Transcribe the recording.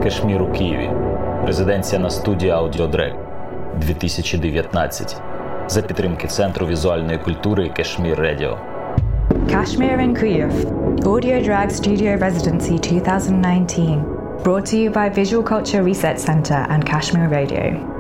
Кашмір у Києві. Резиденція на студії Audiodrag 2019 за підтримки Центру візуальної культури Кашмір Radio. Kashmir in Kyiv, Audiodrag Studio Residency 2019, brought to you by Visual Culture Research Center and Kashmir Radio.